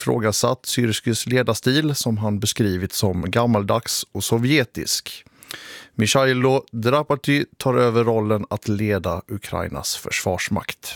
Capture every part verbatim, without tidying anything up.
ifrågasatt Syrskys ledarstil som han beskrivit som gammaldags och sovjetisk. Mikhailo Drapati tar över rollen att leda Ukrainas försvarsmakt.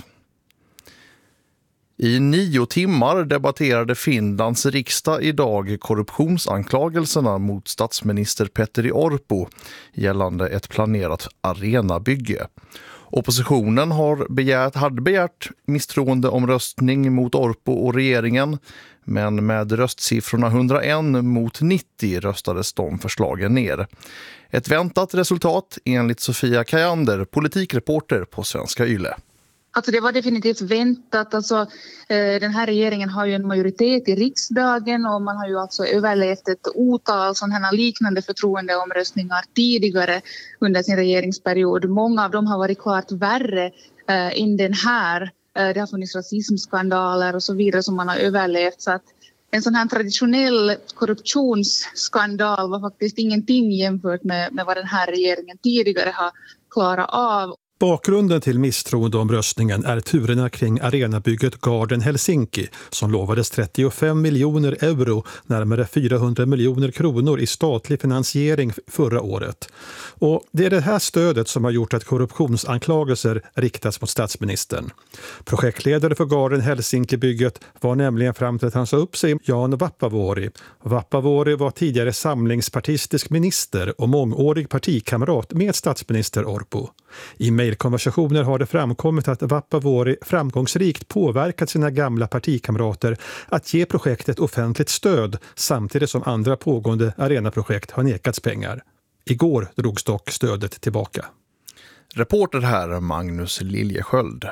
I nio timmar debatterade Finlands riksdag idag korruptionsanklagelserna mot statsminister Petteri Orpo gällande ett planerat arenabygge. Oppositionen har begärt, hade begärt misstroendeomröstning mot Orpo och regeringen, men med röstsiffrorna hundraen mot nittio röstades de förslagen ner. Ett väntat resultat enligt Sofia Kajander, politikreporter på Svenska Yle. Alltså det var definitivt väntat. Alltså, eh, den här regeringen har ju en majoritet i riksdagen och man har ju alltså överlevt ett otal sådana liknande förtroendeomröstningar tidigare under sin regeringsperiod. Många av dem har varit klart värre eh, än den här. Eh, det har funnits rasismskandaler och så vidare som man har överlevt. Så att en sån här traditionell korruptionsskandal var faktiskt ingenting jämfört med, med vad den här regeringen tidigare har klarat av. Bakgrunden till misstroendeomröstningen är turerna kring arenabygget Garden Helsinki som lovades trettiofem miljoner euro, närmare fyrahundra miljoner kronor i statlig finansiering förra året. Och det är det här stödet som har gjort att korruptionsanklagelser riktas mot statsministern. Projektledare för Garden Helsinki-bygget var nämligen fram till att han sa upp sig Jan Vapaavuori. Vapaavuori var tidigare samlingspartistisk minister och mångårig partikamrat med statsminister Orpo. I mejlkonversationer har det framkommit att Vapaavuori framgångsrikt påverkat sina gamla partikamrater att ge projektet offentligt stöd samtidigt som andra pågående arenaprojekt har nekats pengar. Igår drogs dock stödet tillbaka. Reporter här Magnus Liljesköld.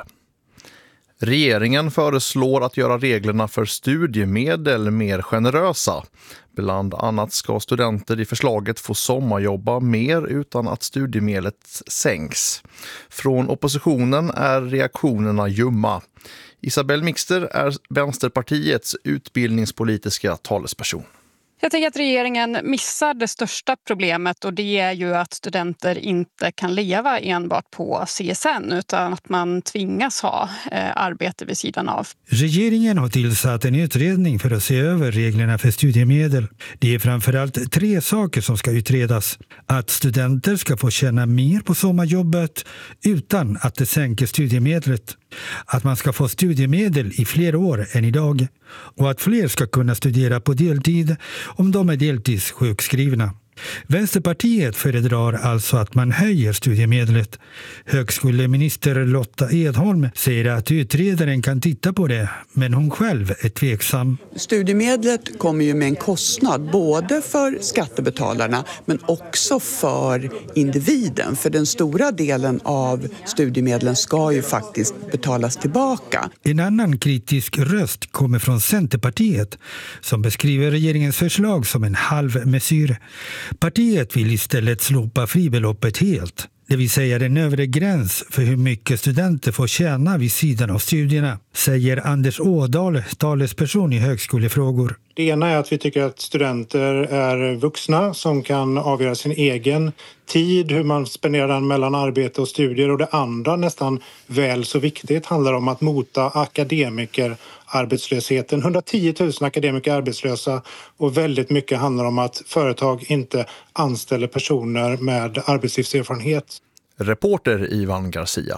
Regeringen föreslår att göra reglerna för studiemedel mer generösa. Bland annat ska studenter i förslaget få sommarjobba mer utan att studiemedlet sänks. Från oppositionen är reaktionerna ljumma. Isabel Mixter är Vänsterpartiets utbildningspolitiska talesperson. Jag tänker att regeringen missar det största problemet och det är ju att studenter inte kan leva enbart på C S N utan att man tvingas ha eh, arbete vid sidan av. Regeringen har tillsatt en utredning för att se över reglerna för studiemedel. Det är framförallt tre saker som ska utredas. Att studenter ska få tjäna mer på sommarjobbet utan att det sänker studiemedlet. Att man ska få studiemedel i fler år än idag. Och att fler ska kunna studera på deltid om de är deltidssjukskrivna. Vänsterpartiet föredrar alltså att man höjer studiemedlet. Högskoleminister Lotta Edholm säger att utredaren kan titta på det, men hon själv är tveksam. Studiemedlet kommer ju med en kostnad både för skattebetalarna men också för individen. För den stora delen av studiemedlen ska ju faktiskt betalas tillbaka. En annan kritisk röst kommer från Centerpartiet som beskriver regeringens förslag som en halvmesyr. Partiet vill istället slopa fribeloppet helt, det vill säga den övre gräns för hur mycket studenter får tjäna vid sidan av studierna, säger Anders Ådahl, talesperson i högskolefrågor. Det ena är att vi tycker att studenter är vuxna som kan avgöra sin egen tid, hur man spenderar den mellan arbete och studier. Och det andra, nästan väl så viktigt, handlar om att mota akademiker arbetslösheten. hundratio tusen akademiker arbetslösa och väldigt mycket handlar om att företag inte anställer personer med arbetslivserfarenhet. Reporter Ivan Garcia.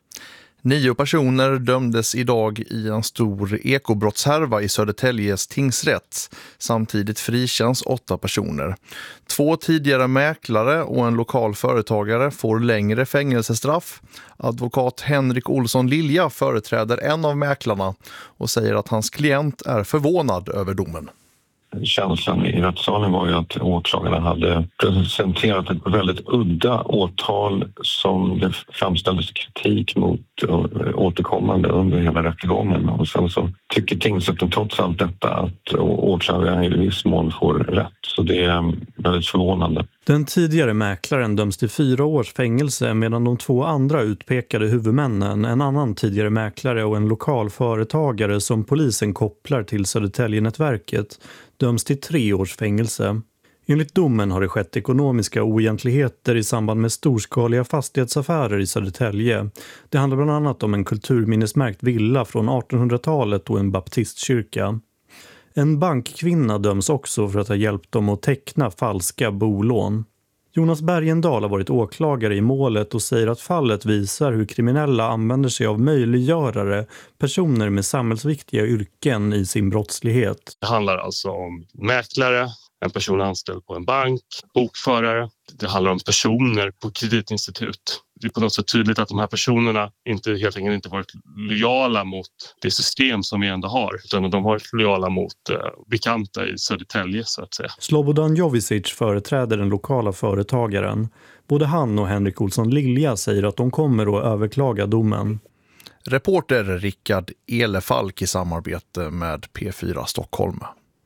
Nio personer dömdes idag i en stor ekobrottshärva i Södertäljes tingsrätt. Samtidigt frikänns åtta personer. Två tidigare mäklare och en lokal företagare får längre fängelsestraff. Advokat Henrik Olsson Lilja företräder en av mäklarna och säger att hans klient är förvånad över domen. Känslan i rättssalen var ju att åklagarna hade presenterat ett väldigt udda åtal som det framställdes kritik mot återkommande under hela rättegången. Och sen så tycker tingsrätten trots allt detta att åklagaren i viss mån får rätt. Så det är väldigt förvånande. Den tidigare mäklaren döms till fyra års fängelse medan de två andra utpekade huvudmännen, en annan tidigare mäklare och en lokal företagare som polisen kopplar till Södertäljenätverket, döms till tre års fängelse. Enligt domen har det skett ekonomiska oegentligheter i samband med storskaliga fastighetsaffärer i Södertälje. Det handlar bland annat om en kulturminnesmärkt villa från artonhundratalet och en baptistkyrka. En bankkvinna döms också för att ha hjälpt dem att teckna falska bolån. Jonas Bergendahl har varit åklagare i målet och säger att fallet visar hur kriminella använder sig av möjliggörare, personer med samhällsviktiga yrken i sin brottslighet. Det handlar alltså om mäklare, en person anställd på en bank, bokförare. Det handlar om personer på kreditinstitut. Det är på något sätt tydligt att de här personerna inte helt enkelt inte varit lojala mot det system som vi ändå har, utan de har varit lojala mot eh, bekanta i Södertälje så att säga. Slobodan Jovicic företräder den lokala företagaren. Både han och Henrik Olsson Lilja säger att de kommer att överklaga domen. Reporter Rickard Elefalk i samarbete med P fyra Stockholm.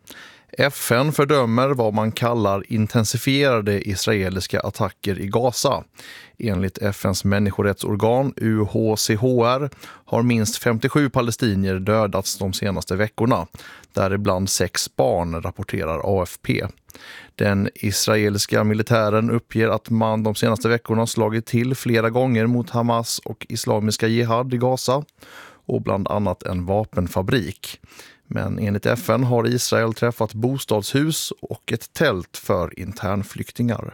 F N fördömer vad man kallar intensifierade israeliska attacker i Gaza. Enligt F N:s människorättsorgan U H C H R har minst femtiosju palestinier dödats de senaste veckorna, däribland sex barn, rapporterar A F P. Den israeliska militären uppger att man de senaste veckorna slagit till flera gånger mot Hamas och Islamiska Jihad i Gaza och bland annat en vapenfabrik. Men enligt F N har Israel träffat bostadshus och ett tält för internflyktingar.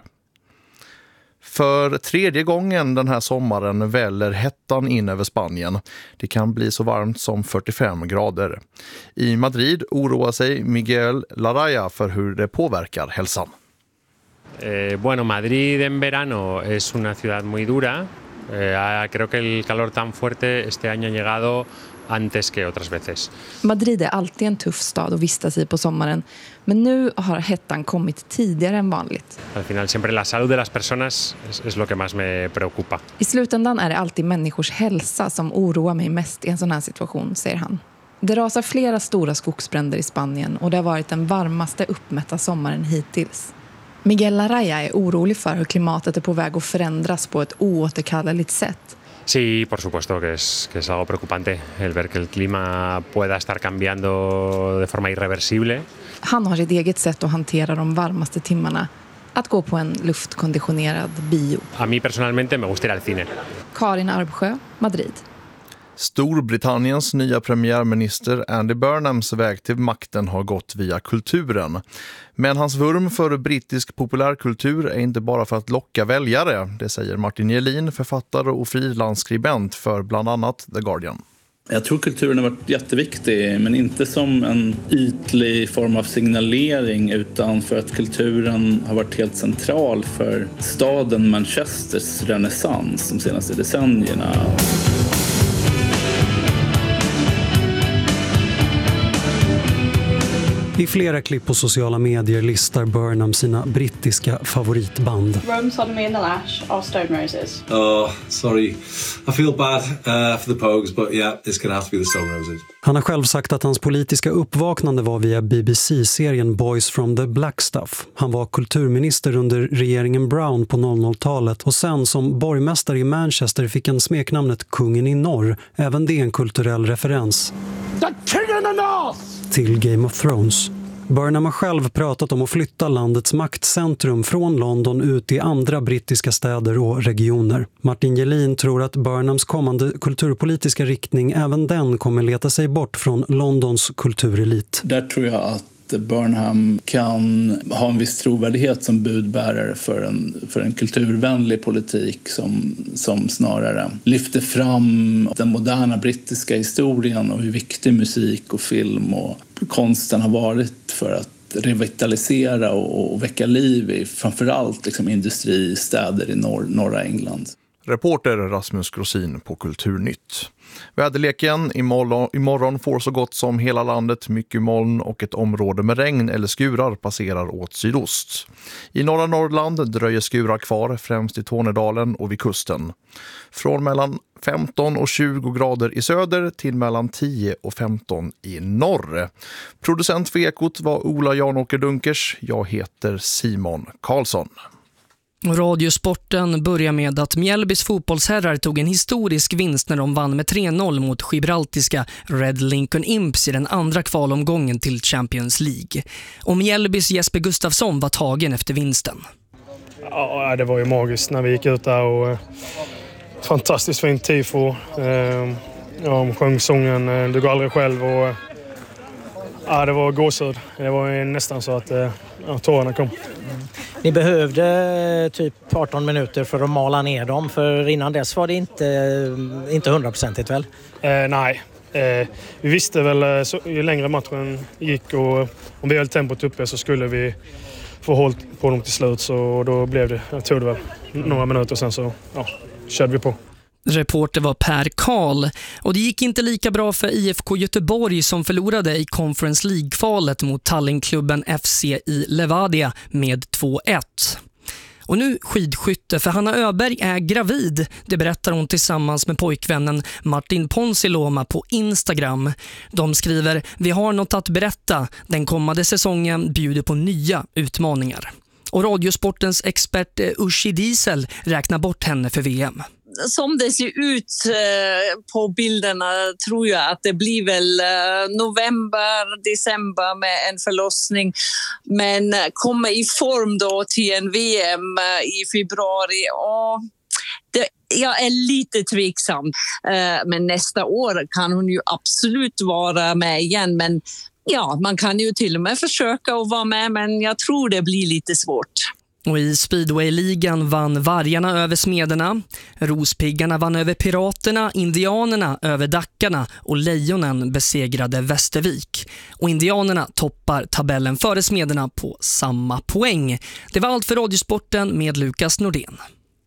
För tredje gången den här sommaren väller hettan in över Spanien. Det kan bli så varmt som fyrtiofem grader. I Madrid oroar sig Miguel Laraya för hur det påverkar hälsan. Eh, bueno, Madrid en verano es una ciudad muy dura. Eh, creo que el calor tan fuerte este año ha llegado antes que otras veces. Madrid är alltid en tuff stad att vistas i på sommaren, men nu har hettan kommit tidigare än vanligt. Al final siempre la salud de las personas es, es lo que más me preocupa. I slutändan är det alltid människors hälsa som oroar mig mest i en sån här situation, säger han. Det rasar flera stora skogsbränder i Spanien och det har varit den varmaste uppmätta sommaren hittills. Miguel Laraya är orolig för hur klimatet är på väg att förändras på ett oåterkalleligt sätt. Sí, por supuesto que es, que es algo preocupante el ver que el clima pueda estar cambiando de forma irreversible. Han har sitt eget sätt att hantera de varmaste timmarna, att gå på en luftkonditionerad bio. A mí personalmente me gusta ir al cine. Karin Arbsjö, Madrid. Storbritanniens nya premiärminister Andy Burnhams väg till makten har gått via kulturen. Men hans vurm för brittisk populärkultur är inte bara för att locka väljare, det säger Martin Jelin, författare och frilansskribent för bland annat The Guardian. Jag tror kulturen har varit jätteviktig, men inte som en ytlig form av signalering, utan för att kulturen har varit helt central för staden Manchesters renässans de senaste decennierna. I flera klipp på sociala medier listar Burnham sina brittiska favoritband. Rome, Sodomy and the Lash are Stone Roses. Oh, sorry. I feel bad uh, for the Pogues, but yeah, it's gonna have to be the Stone Roses. Han har själv sagt att hans politiska uppvaknande var via B B C-serien Boys from the Black Stuff. Han var kulturminister under regeringen Brown på noll noll-talet och sen som borgmästare i Manchester fick han smeknamnet Kungen i norr. Även det är en kulturell referens. The King in the North! Till Game of Thrones. Burnham har själv pratat om att flytta landets maktcentrum från London ut i andra brittiska städer och regioner. Martin Jelin tror att Burnhams kommande kulturpolitiska riktning även den kommer leta sig bort från Londons kulturelit. Där tror jag att Burnham kan ha en viss trovärdighet som budbärare för en, för en kulturvänlig politik som, som snarare lyfter fram den moderna brittiska historien och hur viktig musik och film och konsten har varit för att revitalisera och, och väcka liv i framförallt liksom industristäder i norr, norra England. Reporter Rasmus Grosin på Kulturnytt. Väderleken imorgon, imorgon får så gott som hela landet mycket moln och ett område med regn eller skurar passerar åt sydost. I norra Norrland dröjer skurar kvar, främst i Tornedalen och vid kusten. Från mellan femton och tjugo grader i söder till mellan tio och femton i norr. Producent för Ekot var Ola Janåker Dunkers. Jag heter Simon Karlsson. Radiosporten börjar med att Mjällbys fotbollsherrar tog en historisk vinst när de vann med tre noll mot gibraltiska Red Lincoln Imps i den andra kvalomgången till Champions League. Och Mjällbys Jesper Gustafsson var tagen efter vinsten. Ja, det var ju magiskt när vi gick ut där och fantastiskt fint tifo. Ja, de sjöng sången Du går aldrig själv och Ja, det var gåshud. Det var nästan så att ja, tårarna kom. Mm. Ni behövde typ arton minuter för att mala ner dem. För innan dess var det inte, inte hundraprocentigt väl? Eh, nej. Eh, vi visste väl så, ju längre matchen gick och om vi höll tempot uppe så skulle vi få håll på dem till slut. Så då blev det, jag tog det väl några minuter sen så ja, körde vi på. Reporter var Per Karl och det gick inte lika bra för I F K Göteborg som förlorade i Conference League-kvalet mot Tallinnklubben F C i Levadia med två ett. Och nu skidskytte, för Hanna Öberg är gravid. Det berättar hon tillsammans med pojkvännen Martin Ponsiloma på Instagram. De skriver: vi har något att berätta. Den kommande säsongen bjuder på nya utmaningar. Och radiosportens expert Uschi Diesel räknar bort henne för V M. Som det ser ut på bilderna tror jag att det blir väl november, december med en förlossning. Men komma i form då till en V M i februari, och det, jag är lite tveksam. Men nästa år kan hon ju absolut vara med igen. Men ja, man kan ju till och med försöka att vara med, men jag tror det blir lite svårt. Och i Speedway-ligan vann Vargarna över Smederna, Rospiggarna vann över Piraterna, Indianerna över Dackarna och Lejonen besegrade Västervik. Och Indianerna toppar tabellen före Smederna på samma poäng. Det var allt för Radiosporten med Lukas Nordén.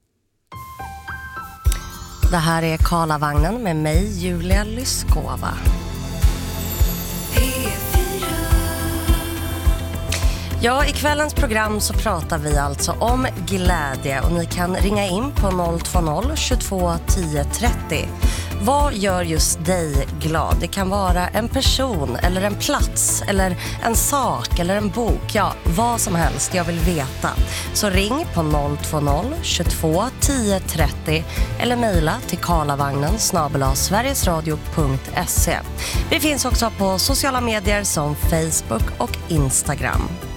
Det här är Karlavagnen med mig, Julia Lyskova. Ja, i kvällens program så pratar vi alltså om glädje och ni kan ringa in på noll två noll tjugotvå tio trettio. Vad gör just dig glad? Det kan vara en person eller en plats eller en sak eller en bok. Ja, vad som helst, jag vill veta. Så ring på noll två noll tjugotvå tio trettio eller mejla till karlavagnen snabel-a sverigesradio punkt se. Vi finns också på sociala medier som Facebook och Instagram.